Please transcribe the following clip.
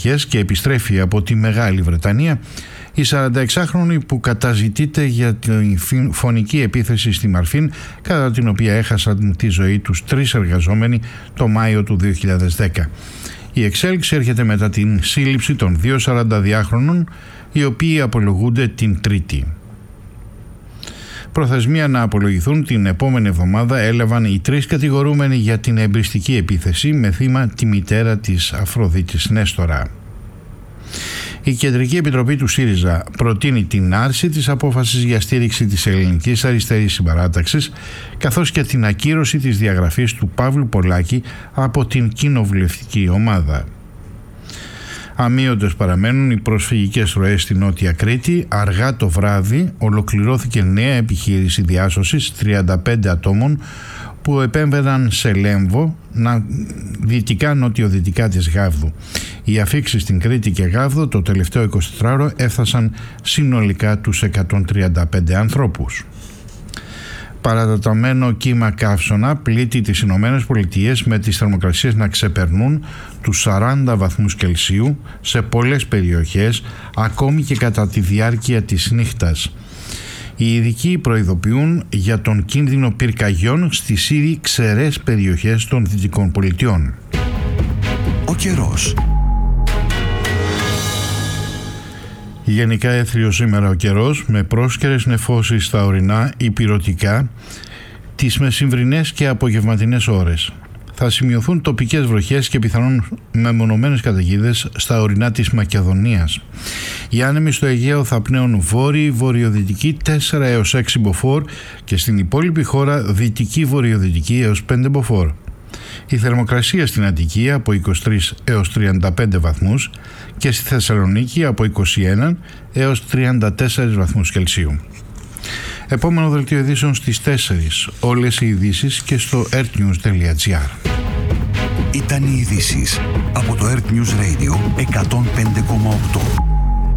περιοχές και επιστρέφει από τη Μεγάλη Βρετανία η 46χρονη που καταζητείται για τη φωνική επίθεση στη Μαρφίν, κατά την οποία έχασαν τη ζωή τους 3 εργαζόμενοι το Μάιο του 2010. Η εξέλιξη έρχεται μετά την σύλληψη των 2 42χρονων, οι οποίοι απολογούνται την Τρίτη. Προθεσμία να απολογηθούν την επόμενη εβδομάδα έλαβαν οι 3 κατηγορούμενοι για την εμπριστική επίθεση με θύμα τη μητέρα της Αφροδίτης Νέστορα. Η Κεντρική Επιτροπή του ΣΥΡΙΖΑ προτείνει την άρση της απόφασης για στήριξη της Ελληνικής Αριστερής Συμπαράταξης, καθώς και την ακύρωση της διαγραφής του Παύλου Πολάκη από την κοινοβουλευτική ομάδα. Αμείωτες παραμένουν οι προσφυγικές ροές στη Νότια Κρήτη. Αργά το βράδυ ολοκληρώθηκε νέα επιχείρηση διάσωσης 35 ατόμων που επέμβαιναν σε Λέμβο, νοτιοδυτικά της Γάβδου. Οι αφίξεις στην Κρήτη και Γάβδο το τελευταίο 24ωρο έφτασαν συνολικά τους 135 ανθρώπους. Παρατεταμένο κύμα καύσωνα πλήττει τις Ηνωμένες Πολιτείες, με τις θερμοκρασίες να ξεπερνούν τους 40 βαθμούς Κελσίου σε πολλές περιοχές, ακόμη και κατά τη διάρκεια της νύχτας. Οι ειδικοί προειδοποιούν για τον κίνδυνο πυρκαγιών στις ήδη ξερές περιοχές των Δυτικών Πολιτειών. Ο καιρός. Γενικά έθριος σήμερα ο καιρός, με πρόσκαιρες νεφώσεις στα ορεινά υπηρωτικά τις μεσημβρινές και απογευματινές ώρες. Θα σημειωθούν τοπικές βροχές και πιθανόν μεμονωμένες καταιγίδες στα ορεινά της Μακεδονίας. Οι άνεμοι στο Αιγαίο θα πνέουν βόρειο-βορειοδυτική 4 έως 6 μποφόρ και στην υπόλοιπη χώρα δυτική-βορειοδυτική έως 5 μποφόρ. Η θερμοκρασία στην Αττική από 23 έως 35 βαθμούς και στη Θεσσαλονίκη από 21 έως 34 βαθμούς Κελσίου. Επόμενο δελτίο ειδήσεων στις 4. Όλες οι ειδήσεις και στο earthnews.gr. Ήταν οι ειδήσεις από το Earth News Radio 105,8.